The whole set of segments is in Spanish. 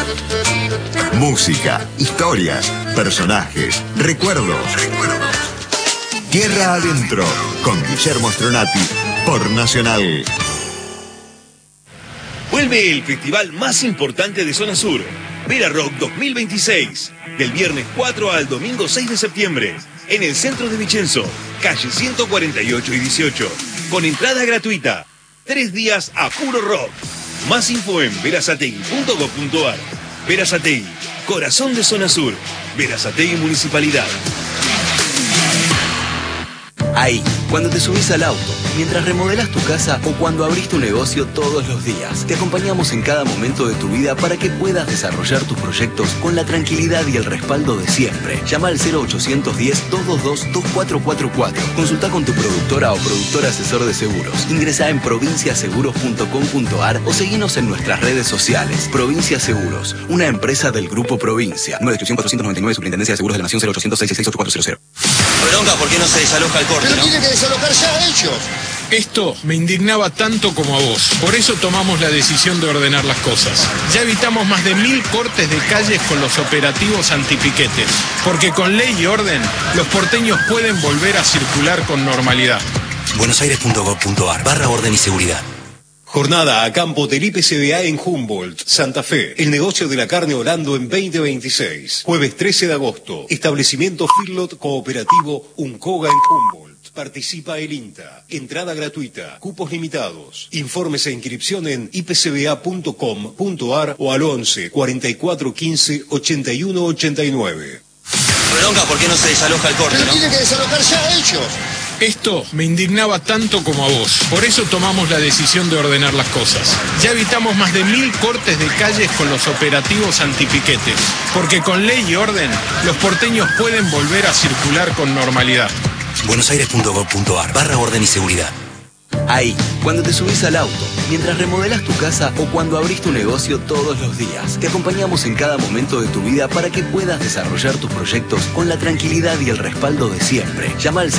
Música, historias, personajes, recuerdos. Tierra Adentro, con Guillermo Stronati, por Nacional. Vuelve el festival más importante de Zona Sur, Vera Rock 2026, del viernes 4 al domingo 6 de septiembre, en el centro de Vicenzo, calle 148 y 18, con entrada gratuita. 3 días a puro rock. Más info en verazategui.gov.ar. Verazategui, corazón de Zona Sur. Verazategui Municipalidad. Ahí, cuando te subís al auto, mientras remodelás tu casa o cuando abrís tu negocio todos los días. Te acompañamos en cada momento de tu vida para que puedas desarrollar tus proyectos con la tranquilidad y el respaldo de siempre. Llama al 0810-222-2444. Consulta con tu productora o productor asesor de seguros. Ingresá en provinciaseguros.com.ar o seguinos en nuestras redes sociales. Provincia Seguros, una empresa del Grupo Provincia. Nueva descripción 499, Superintendencia de Seguros de la Nación, 0800-666-8400. Bronca, ¿por qué no se desaloja el corte? Pero tienen que desalojar ya ellos. Esto me indignaba tanto como a vos. Por eso tomamos la decisión de ordenar las cosas. Ya evitamos más de 1000 cortes de calles con los operativos antipiquetes. Porque con ley y orden, los porteños pueden volver a circular con normalidad. buenosaires.gov.ar/orden y seguridad. Jornada a campo del IPCBA en Humboldt, Santa Fe. El negocio de la carne Orando en 2026. Jueves 13 de agosto. Establecimiento Feedlot Cooperativo Uncoga en Humboldt. Participa el INTA. Entrada gratuita. Cupos limitados. Informes e inscripción en ipcba.com.ar o al 11 44 15 81 89. Bronca, ¿por qué no se desaloja el corte? Pero tienen que desalojar ya ellos. Esto me indignaba tanto como a vos. Por eso tomamos la decisión de ordenar las cosas. Ya evitamos más de 1000 cortes de calles con los operativos antipiquetes. Porque con ley y orden, los porteños pueden volver a circular con normalidad. buenosaires.gov.ar/orden y seguridad. Ahí, cuando te subís al auto, mientras remodelás tu casa o cuando abrís tu negocio todos los días. Te acompañamos en cada momento de tu vida para que puedas desarrollar tus proyectos con la tranquilidad y el respaldo de siempre. Llama al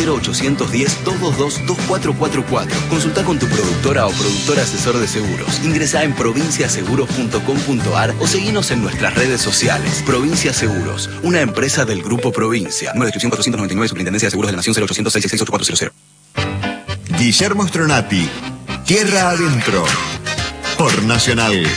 0810-222-2444. Consulta con tu productora o productor asesor de seguros. Ingresá en provinciaseguros.com.ar o seguinos en nuestras redes sociales. Provincia Seguros, una empresa del Grupo Provincia. Nueva descripción 499, Superintendencia de Seguros de la Nación, 0800-666-8400. Guillermo Stronati, Tierra Adentro, por Nacional.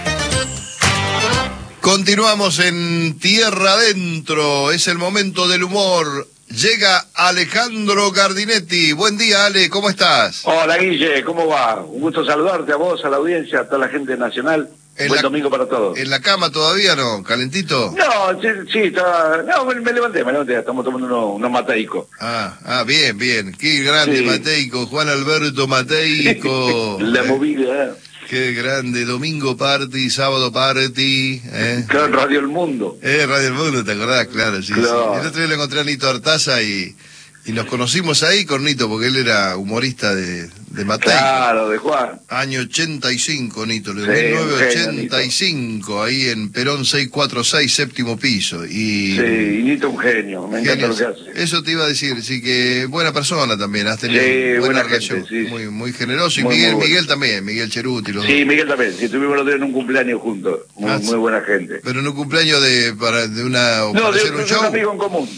Continuamos en Tierra Adentro, es el momento del humor. Llega Alejandro Gardinetti. Buen día, Ale, ¿cómo estás? Hola, Guille, ¿cómo va? Un gusto saludarte a vos, a la audiencia, a toda la gente nacional. Buen domingo para todos. ¿En la cama todavía no? ¿Calentito? No, sí, estaba... No, me levanté, estamos tomando unos mateicos. Bien, qué grande, sí. Mateico, Juan Alberto Mateico. La movida, Qué grande, domingo party, sábado party. Claro, Radio El Mundo. Radio El Mundo, ¿te acordás? Claro, sí. Claro. Sí. El otro día le encontré a Nito Artaza y nos conocimos ahí con Nito, porque él era humorista de Mateico. Claro, de Juan. Año 85, Nito, Sí, 1985, ahí en Perón 646, séptimo piso. Sí, y Nito un genio, me encanta lo que hace. Eso te iba a decir, sí, que buena persona también, has tenido buena relación, gente, sí. Muy generoso. Y muy Miguel también, Miguel Cheruti. Sí, Miguel también, sí, tuvimos los dos en un cumpleaños juntos, muy buena gente. Pero en un cumpleaños de un show. Un amigo en común,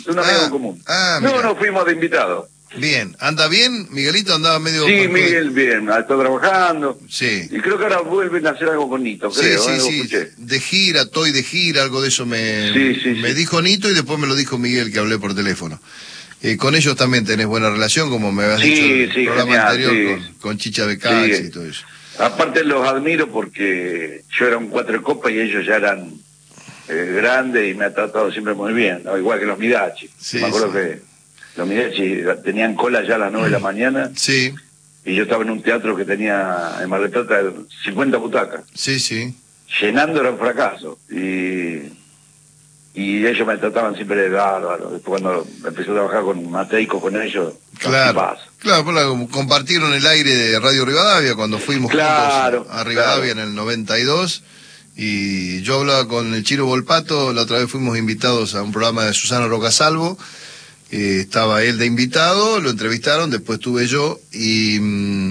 no fuimos de invitados. Bien, ¿anda bien? ¿Miguelito andaba medio...? Sí, Miguel bien, está trabajando. Sí. Y creo que ahora vuelven a hacer algo con Nito, creo. Sí. De gira, algo de eso me dijo Nito y después me lo dijo Miguel, que hablé por teléfono. Con ellos también tenés buena relación, como me habías dicho en el programa anterior, con Chicha Becax y todo eso. Aparte los admiro porque yo era un 4 copas y ellos ya eran grandes y me ha tratado siempre muy bien, ¿no? Igual que los Midachi. Me acuerdo que los Midachi tenían cola ya a las 9 de la mañana. Sí. Y yo estaba en un teatro que tenía en Mar del Plata 50 butacas. Sí. Llenando era un fracaso. Y ellos me trataban siempre de bárbaro. Después cuando empecé a trabajar con Mateico, con ellos, claro, compartieron el aire de Radio Rivadavia cuando fuimos juntos a Rivadavia en el 92. Y yo hablaba con el Chiro Volpato, la otra vez fuimos invitados a un programa de Susana Rocasalvo. Estaba él de invitado, lo entrevistaron, después estuve yo y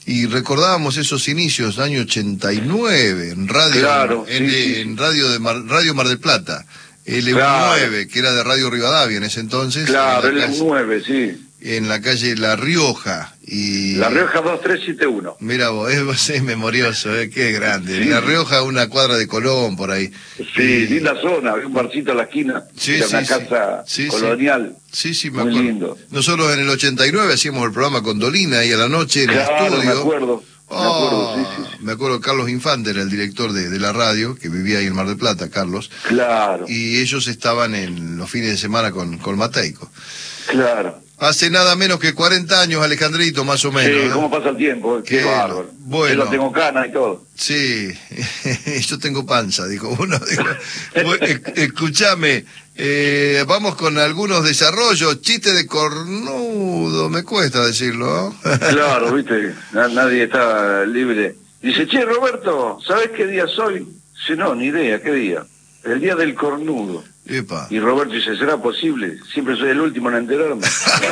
y recordábamos esos inicios, año 89, en radio, claro, en Radio Mar del Plata, LU9, claro, que era de Radio Rivadavia en ese entonces. Claro, LU9, sí. En la calle La Rioja. La Rioja 2371. Mira vos, es memorioso, qué grande. Sí. La Rioja, una cuadra de Colón, por ahí. Sí, linda zona, había un barcito a la esquina, sí, era una casa colonial. Sí, me acuerdo. Muy lindo. Nosotros en el 89 hacíamos el programa con Dolina ahí a la noche en el estudio. Me acuerdo. Me acuerdo, Carlos Infante era el director de la radio, que vivía ahí en Mar del Plata, Carlos. Claro. Y ellos estaban en los fines de semana con Mateico. Claro. Hace nada menos que 40 años, Alejandrito, más o menos. Sí, ¿cómo pasa el tiempo? Qué bárbaro. Bueno. Yo tengo canas y todo. Sí, yo tengo panza, dijo uno. Escúchame, vamos con algunos desarrollos. Chiste de cornudo, me cuesta decirlo, ¿no? Claro, viste, nadie está libre. Dice, che, Roberto, ¿sabés qué día soy? Dice, no, ni idea, ¿qué día? El día del cornudo. Epa. Y Roberto dice, ¿será posible? Siempre soy el último en enterarme.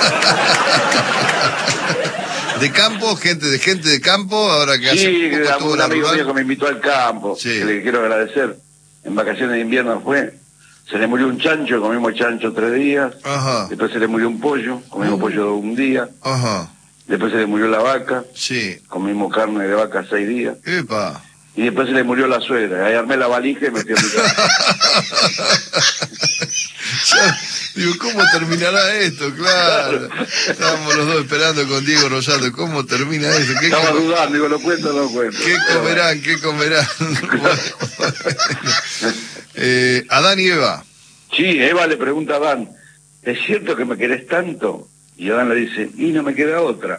¿De campo? ¿Gente de campo? Ahora que hace un amigo mío que me invitó al campo, que le quiero agradecer. En vacaciones de invierno se le murió un chancho, comimos chancho 3 días. Ajá. Después se le murió un pollo, comimos pollo 1 día. Ajá. Después se le murió la vaca. Sí. Comimos carne de vaca 6 días. Epa. Y después se le murió la suegra. Ahí armé la valija y me fui a mi casa. Digo, ¿cómo terminará esto? Claro. Estábamos los dos esperando con Diego Rosato. ¿Cómo termina eso? Estaba dudando, digo, ¿lo cuento o no lo cuento? ¿Qué comerán? Adán y Eva. Sí, Eva le pregunta a Adán, ¿es cierto que me querés tanto? Y Adán le dice, y no me queda otra.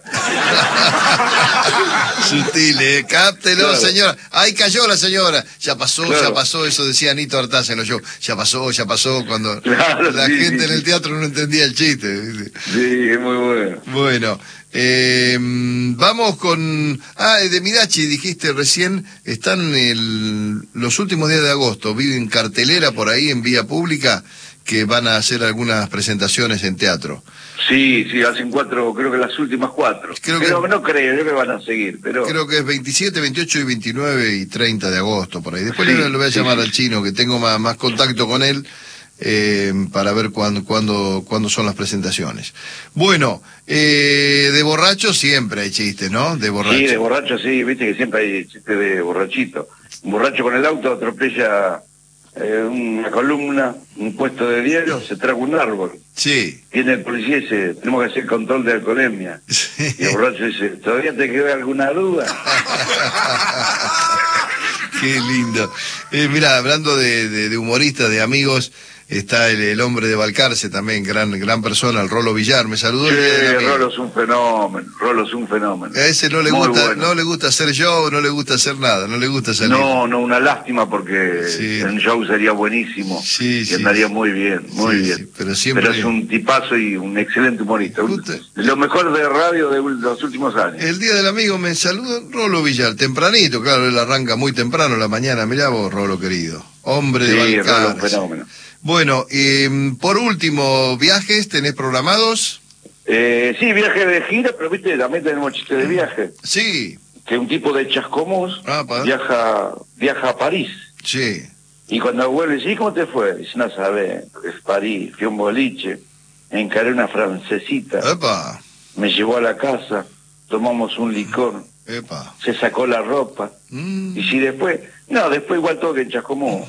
Sutil, cáptelo, claro. Señora. Ahí cayó la señora. Ya pasó, eso decía Anito Artaza en los shows. Ya pasó, cuando la gente en el teatro no entendía el chiste. ¿Viste? Sí, es muy bueno. Bueno, vamos con... de Midachi, dijiste recién, están los últimos días de agosto, viven cartelera por ahí en vía pública, que van a hacer algunas presentaciones en teatro. Sí, hacen 4, creo que las últimas 4. Creo que van a seguir, pero... Creo que es 27, 28 y 29 y 30 de agosto, por ahí. Después le voy a llamar al chino, que tengo más contacto con él, para ver cuándo son las presentaciones. Bueno, de borracho siempre hay chistes, ¿no? De borracho. Sí, de borracho sí, viste que siempre hay chistes de borrachito. Un borracho con el auto atropella... una columna, un puesto de diario, se traga un árbol. Sí. Viene el policía y dice, tenemos que hacer control de alcoholemia. Sí. Y el borracho dice, ¿todavía te queda alguna duda? Qué lindo. Mira, hablando de humoristas, de amigos, está el hombre de Balcarce también, gran persona, el Rolo Villar, me saludó. Sí, Rolo es un fenómeno. A ese no le gusta hacer show, no le gusta hacer nada, no le gusta salir. No, una lástima porque el show sería buenísimo, y andaría muy bien. Sí, pero es un tipazo y un excelente humorista, lo mejor de radio de los últimos años. El día del amigo me saluda Rolo Villar, tempranito, claro, él arranca muy temprano la mañana, mirá vos, Rolo querido, hombre de Balcarce. Sí, Rolo es un fenómeno. Bueno, por último, ¿viajes tenés programados? Sí, viaje de gira, pero viste, también tenemos chiste de viaje. Sí. Que un tipo de Chascomús viaja a París. Sí. Y cuando vuelve, dice, ¿y cómo te fue? Dice, no sabés, es París, fui a un boliche, encaré una francesita. Epa. Me llevó a la casa, tomamos un licor. Epa. Se sacó la ropa. Y si después... No, después igual todo que en Chascomús.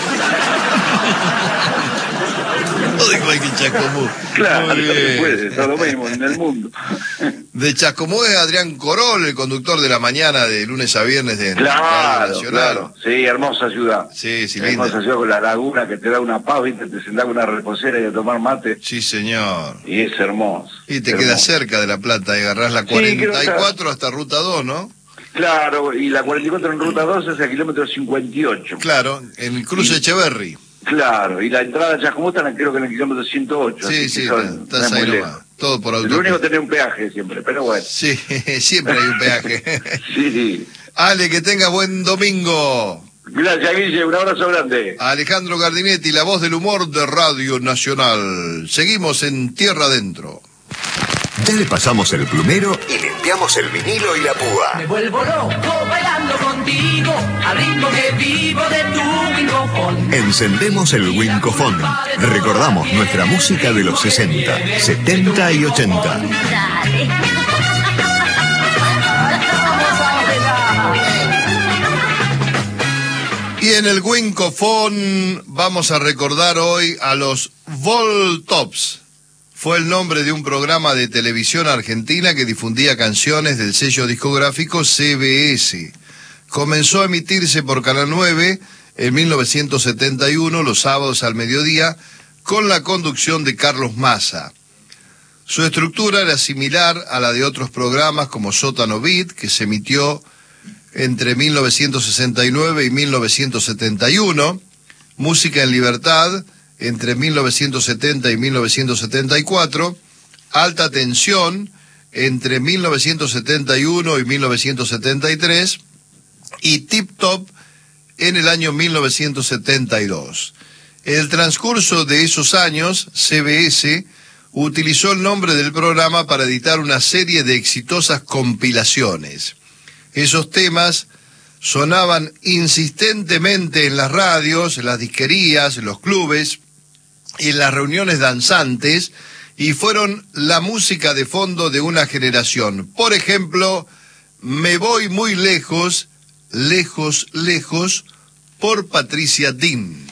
Todo igual que en Chascomús. Claro, no se puede, es lo mismo en el mundo. De Chascomús es Adrián Corol, el conductor de la mañana de lunes a viernes de Radio Nacional. Claro. Sí, hermosa ciudad. Sí, hermosa ciudad con la laguna que te da una paz, ¿viste? Te sentás con una reposera y a tomar mate. Sí, señor. Y es hermoso. Y te queda cerca de La Plata, y agarrás la 44 hasta Ruta 2, ¿no? Claro, y la 44 en Ruta 2 es el kilómetro 58. Claro, en el cruce Echeverri. Claro, y la entrada a Chascomús creo que en el kilómetro 108. Sí, estás ahí nomás. Todo por auto. Lo único es tener un peaje siempre, pero bueno. Sí, siempre hay un peaje. Sí. Ale, que tengas buen domingo. Gracias, Guille, un abrazo grande. Alejandro Gardinetti, la voz del humor de Radio Nacional. Seguimos en Tierra Adentro. Ya le pasamos el plumero y limpiamos el vinilo y la púa. Me vuelvo loco bailando contigo, al ritmo que vivo de tu Wincofon. Encendemos el Wincofon. Recordamos nuestra música de los 60, 70 y 80. Y en el Wincofon vamos a recordar hoy a los Voltops. Fue el nombre de un programa de televisión argentina que difundía canciones del sello discográfico CBS. Comenzó a emitirse por Canal 9 en 1971, los sábados al mediodía, con la conducción de Carlos Massa. Su estructura era similar a la de otros programas como Sótano Beat, que se emitió entre 1969 y 1971, Música en Libertad, entre 1970 y 1974, Alta Tensión, entre 1971 y 1973, y Tip Top, en el año 1972. En el transcurso de esos años, CBS utilizó el nombre del programa para editar una serie de exitosas compilaciones. Esos temas sonaban insistentemente en las radios, en las disquerías, en los clubes y en las reuniones danzantes, y fueron la música de fondo de una generación. Por ejemplo, Me voy muy lejos, lejos, lejos, por Patricia Dean.